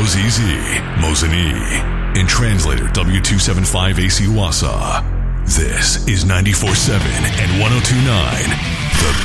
Moziz, Mozini, and translator W275AC Wasa. This is 94.7 and 102.9 The